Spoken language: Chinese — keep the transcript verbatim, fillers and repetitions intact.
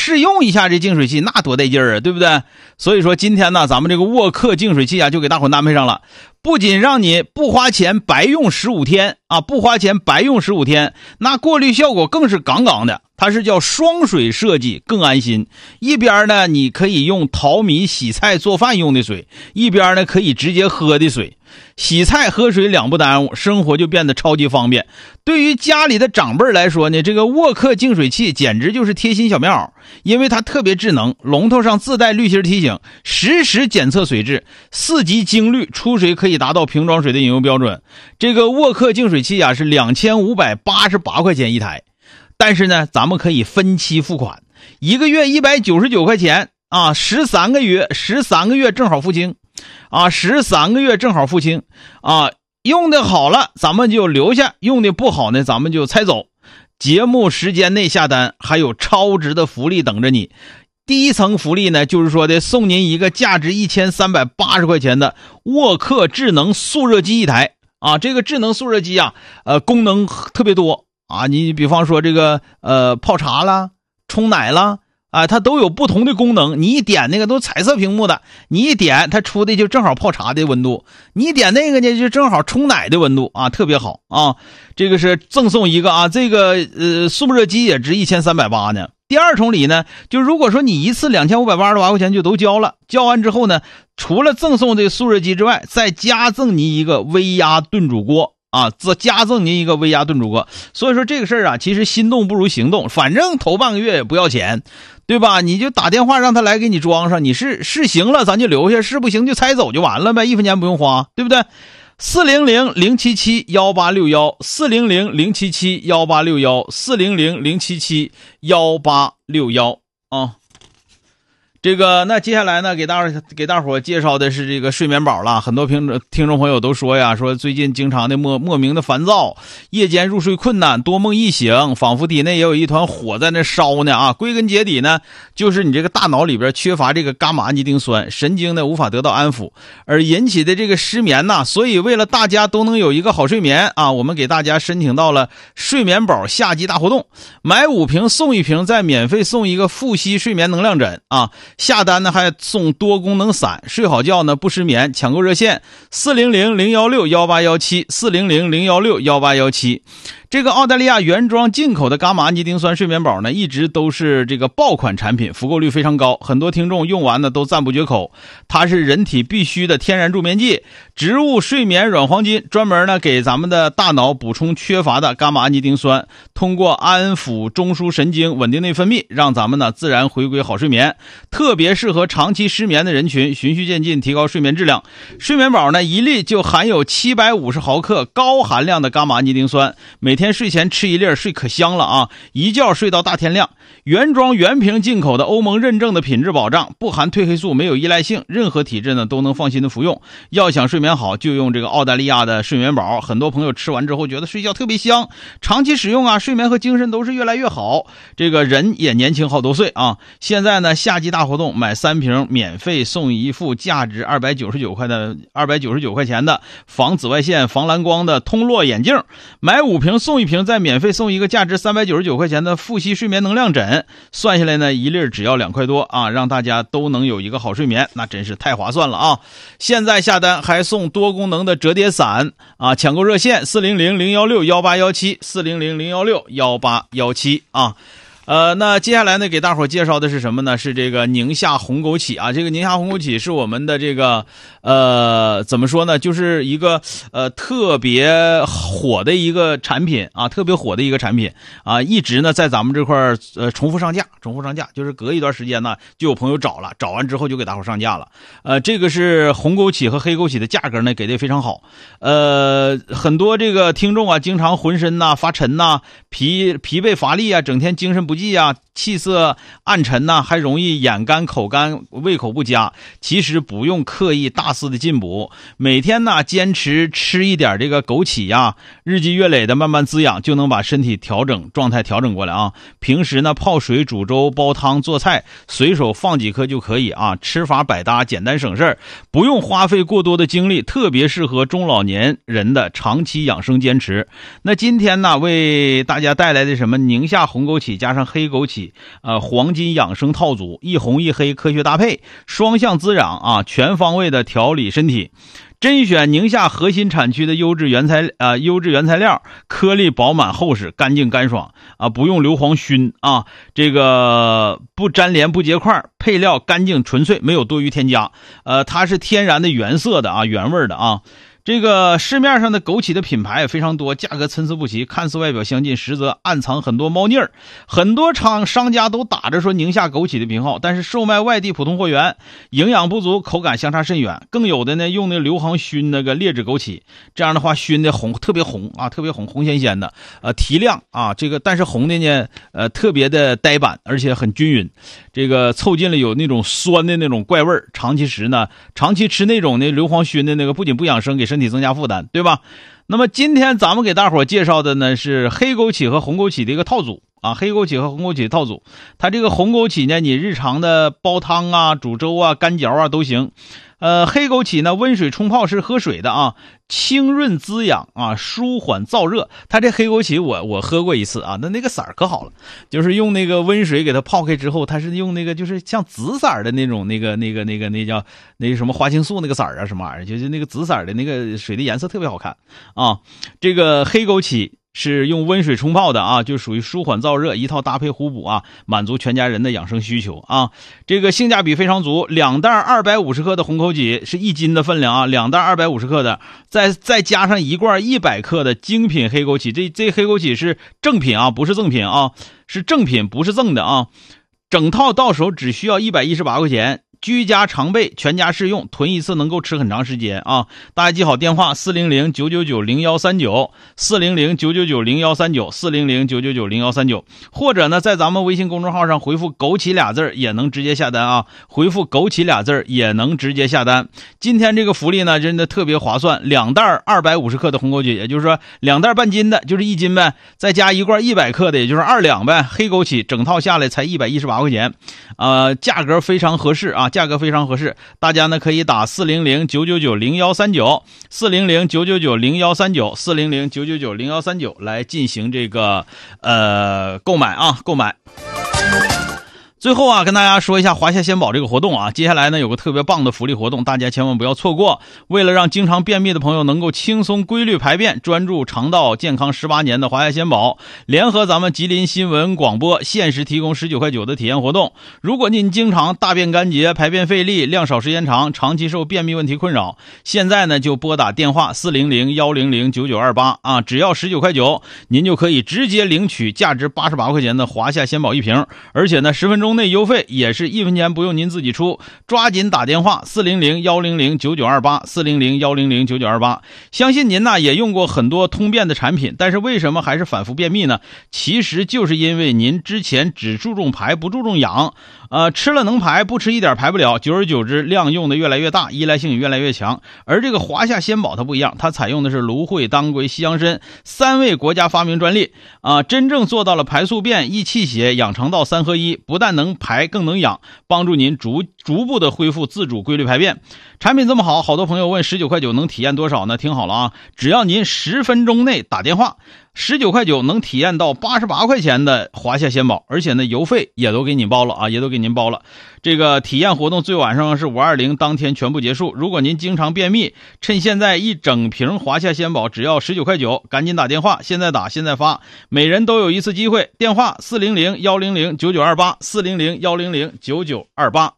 试用一下这净水器，那多带劲儿啊，对不对？所以说今天呢，咱们这个沃克净水器啊，就给大伙安排上了，不仅让你不花钱白用十五天啊，不花钱白用十五天，那过滤效果更是杠杠的。它是叫双水设计，更安心。一边呢，你可以用淘米、洗菜、做饭用的水，一边呢可以直接喝的水。洗菜喝水两不耽误，生活就变得超级方便。对于家里的长辈来说呢，这个沃克净水器简直就是贴心小棉袄，因为它特别智能，龙头上自带滤芯提醒，实时检测水质，四级精滤，出水可以达到瓶装水的饮用标准。这个沃克净水器啊是两千五百八十八块钱一台。但是呢，咱们可以分期付款，一个月一百九十九块钱啊，十三个月，十三个月正好付清啊，十三个月正好付清啊。用的好了，咱们就留下；用的不好呢，咱们就拆走。节目时间内下单，还有超值的福利等着你。第一层福利呢，就是说的送您一个价值一千三百八十块钱的沃克智能速热机一台啊。这个智能速热机啊，呃，功能特别多。啊，你比方说这个呃泡茶啦、冲奶啦，啊，它都有不同的功能。你一点那个都彩色屏幕的，你一点它出的就正好泡茶的温度，你一点那个呢就正好冲奶的温度啊，特别好啊。这个是赠送一个啊，这个呃速热机也值一千三百八呢。第二重礼呢，就如果说你一次两千五百八十八块钱就都交了，交完之后呢，除了赠送这个速热机之外，再加赠你一个微压炖煮锅。啊，这加赠您一个微压炖煮锅。所以说这个事儿啊，其实心动不如行动，反正头半个月也不要钱，对吧？你就打电话让他来给你装上，你是是行了咱就留下，是不行就拆走就完了呗，一分钱不用花，对不对？四零零零七七幺八六幺，四零零零七七幺八六幺，四零零零七七幺八六幺啊。这个那接下来呢，给大伙给大伙介绍的是这个睡眠宝了。很多听听众朋友都说呀，说最近经常的莫莫名的烦躁，夜间入睡困难，多梦易醒，仿佛体内也有一团火在那烧呢啊。归根结底呢，就是你这个大脑里边缺乏这个伽马氨基丁酸，神经呢无法得到安抚，而引起的这个失眠呐。所以为了大家都能有一个好睡眠啊，我们给大家申请到了睡眠宝夏季大活动，买五瓶送一瓶，再免费送一个复吸睡眠能量枕啊。下单呢还送多功能伞，睡好觉呢不失眠。抢购热线四零零零一六一八一七，四零零零一六一八一七。这个澳大利亚原装进口的伽马氨基丁酸睡眠宝呢，一直都是这个爆款产品，复购率非常高，很多听众用完呢都赞不绝口。它是人体必须的天然助眠剂，植物睡眠软黄金，专门呢给咱们的大脑补充缺乏的伽马氨基丁酸，通过安抚中枢神经，稳定内分泌，让咱们呢自然回归好睡眠，特别适合长期失眠的人群，循序渐进提高睡眠质量。睡眠宝呢一粒就含有七百五十毫克高含量的伽马氨基丁酸，每天睡前吃一粒睡可香了啊，一觉睡到大天亮。原装原瓶进口的，欧盟认证的品质保障，不含褪黑素，没有依赖性，任何体质呢都能放心的服用。要想睡眠好，就用这个澳大利亚的睡眠宝。很多朋友吃完之后觉得睡觉特别香，长期使用啊，睡眠和精神都是越来越好，这个人也年轻好多岁啊。现在呢夏季大活动，买三瓶免费送一副价值二百九十九块的二百九十九块钱的防紫外线防蓝光的通络眼镜，买五瓶送一瓶，再免费送一个价值三百九十九块钱的复吸睡眠能量枕，算下来呢一粒只要两块多啊，让大家都能有一个好睡眠，那真是太划算了啊。现在下单还送多功能的折叠伞啊，抢购热线四零零零一六一八一七，四零零零一六一八一七啊。呃，那接下来呢，给大伙介绍的是什么呢？是这个宁夏红枸杞啊。这个宁夏红枸杞是我们的这个呃，怎么说呢？就是一个呃特别火的一个产品啊，特别火的一个产品啊，一直呢在咱们这块儿呃重复上架，重复上架，就是隔一段时间呢，就有朋友找了，找完之后就给大伙上架了。呃，这个是红枸杞和黑枸杞的价格呢给的非常好。呃，很多这个听众啊，经常浑身呐、啊、发沉呐、啊、疲疲惫乏力啊，整天精神不济啊，气色暗沉呐、啊，还容易眼干口干胃口不佳。其实不用刻意大肆的进补，每天呢坚持吃一点这个枸杞呀、啊，日积月累的慢慢滋养，就能把身体调整状态调整过来啊。平时呢泡水煮粥煲汤做菜随手放几颗就可以啊，吃法百搭，简单省事儿，不用花费过多的精力，特别适合中老年人的长期养生坚持。那今天呢为大家带来的什么宁夏红枸杞加上黑枸杞呃黄金养生套组，一红一黑科学搭配，双向滋养啊，全方位的调理身体。甄选宁夏核心产区的优质原材啊、呃、优质原材料，颗粒饱满厚实，干净干爽啊，不用硫磺熏啊，这个不粘连不结块，配料干净纯粹，没有多余添加。呃，它是天然的原色的啊，原味的啊。这个市面上的枸杞的品牌也非常多，价格参差不齐，看似外表相近，实则暗藏很多猫腻儿。很多厂商家都打着说宁夏枸杞的名号，但是售卖外地普通货源，营养不足，口感相差甚远。更有的呢用那个硫磺熏那个劣质枸杞，这样的话熏的红特别红啊，特别红红鲜鲜的，呃提亮啊，这个但是红的呢呃特别的呆板，而且很均匀，这个凑近了有那种酸的那种怪味儿。长期吃呢，长期吃那种那硫磺熏的那个不仅不养生，给身体增加负担，对吧？那么今天咱们给大伙介绍的呢是黑枸杞和红枸杞的一个套组啊，黑枸杞和红枸杞的套组。它这个红枸杞呢，你日常的煲汤啊、煮粥啊、干嚼啊都行。呃，黑枸杞呢，温水冲泡是喝水的啊，清润滋养啊，舒缓燥热。它这黑枸杞我我喝过一次啊，那那个色儿可好了，就是用那个温水给它泡开之后，它是用那个就是像紫色的那种那个那个那个那叫那个什么花青素那个色儿啊什么玩意儿，就是那个紫色的那个水的颜色特别好看啊。这个黑枸杞是用温水冲泡的啊，就属于舒缓燥热，一套搭配互补啊，满足全家人的养生需求啊。这个性价比非常足，两袋二百五十克的红枸杞是一斤的分量啊，两袋二百五十克的，再再加上一罐一百克的精品黑枸杞，这这黑枸杞是正品啊，不是赠品啊，是正品，不是赠的啊。整套到手只需要一百一十八块钱。居家常备，全家适用，囤一次能够吃很长时间啊！大家记好电话：四零零九九九零幺三九，四零零九九九零幺三九，四零零九九九零幺三九，或者呢，在咱们微信公众号上回复“枸杞”俩字也能直接下单啊！回复“枸杞”俩字也能直接下单。今天这个福利呢，真的特别划算，两袋二百五十克的红枸杞，也就是说两袋半斤的，就是一斤呗，再加一罐一百克的，也就是二两呗。黑枸杞整套下来才一百一十八块钱，呃，价格非常合适啊！价格非常合适，大家呢可以打四零零九九九零幺三九，四零零九九九零幺三九，四零零九九九零幺三九来进行这个呃购买啊，购买。最后啊，跟大家说一下华夏鲜宝这个活动啊，接下来呢有个特别棒的福利活动，大家千万不要错过。为了让经常便秘的朋友能够轻松规律排便，专注肠道健康十八年的华夏鲜宝联合咱们吉林新闻广播限时提供十九块九的体验活动。如果您经常大便干结、排便费力、量少时间长，长期受便秘问题困扰，现在呢就拨打电话四零零一零零九九二八啊，只要十九块九，您就可以直接领取价值八十八块钱的华夏鲜宝一瓶，而且呢十分钟内邮费也是一分钱不用您自己出，抓紧打电话四零零一零零九九二八，四零零一零零九九二八。相信您呢也用过很多通便的产品，但是为什么还是反复便秘呢？其实就是因为您之前只注重排不注重养，呃，吃了能排，不吃一点排不了，久而久之量用的越来越大，依赖性也越来越强。而这个华夏鲜宝它不一样，它采用的是芦荟、当归、西洋参三位国家发明专利啊、呃，真正做到了排宿便、益气血、养肠道三合一，不但能排更能养，帮助您逐逐步的恢复自主规律排便。产品这么好，好多朋友问十九块九能体验多少呢？听好了啊，只要您十分钟内打电话，十九块九能体验到八十八块钱的华夏鲜宝，而且呢邮费也都给您包了啊，也都给您包了。这个体验活动最晚上是五二零当天全部结束。如果您经常便秘，趁现在一整瓶华夏鲜宝只要十九块九，赶紧打电话，现在打现在发，每人都有一次机会。电话四零零一零零九九二八，四零零一零零九九二八。